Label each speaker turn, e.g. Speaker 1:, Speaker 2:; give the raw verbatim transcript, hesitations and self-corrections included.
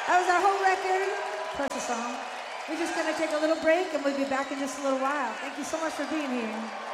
Speaker 1: That was our whole record, plus a song. We're just going to take a little break, and we'll be back in just a little while. Thank you so much for being here.